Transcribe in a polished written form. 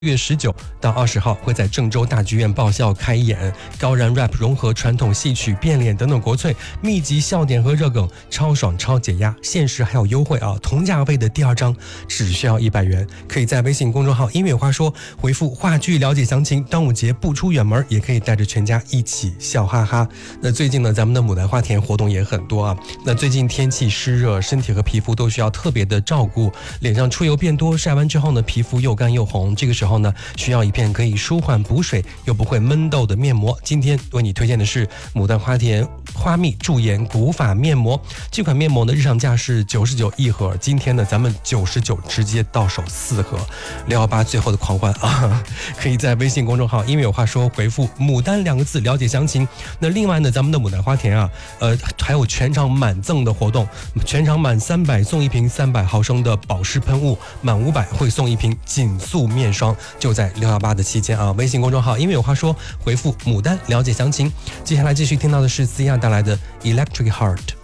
月19到20号会在郑州大剧院爆笑开演，高燃 rap 融合传统戏曲、变脸等等国粹，密集笑点和热梗，超爽超解压，限时还有优惠啊！同价位的第2张只需要100元，可以在微信公众号音乐话说回复话剧了解详情。端午节不出远门，也可以带着全家一起笑哈哈。那最近呢，咱们的牡丹花田活动也很多啊。那最近天气湿热，身体和皮肤都需要特别的照顾，脸上出油变多，晒完之后呢，皮肤又干又红，这个时候呢，需要一片可以舒缓补水又不会闷痘的面膜。今天为你推荐的是牡丹花田花蜜驻颜古法面膜。这款面膜呢，日常价是99一盒，今天呢，咱们99直接到手4盒，618最后的狂欢啊！可以在微信公众号音乐有话说回复牡丹2个字了解详情。那另外呢，咱们的牡丹花田啊，还有全场满赠的活动，全场满300送1瓶300毫升的保湿喷雾，满500会送1瓶紧速面霜，就在618的期间啊！微信公众号音乐有话说回复牡丹了解详情。接下来继续听到的是 Sia 带来的 Electric Heart。